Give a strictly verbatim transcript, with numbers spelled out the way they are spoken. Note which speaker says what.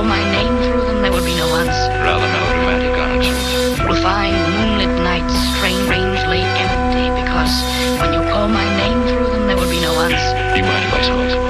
Speaker 1: call my name through them, there would be no answer.
Speaker 2: Rather not.